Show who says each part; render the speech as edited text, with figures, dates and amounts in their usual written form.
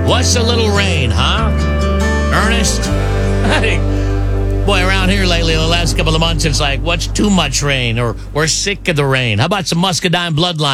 Speaker 1: What's a little rain, huh? Ernest? Boy, around here lately, the last couple of months, it's like, what's too much rain? Or we're sick of the rain. How about some Muscadine Bloodline?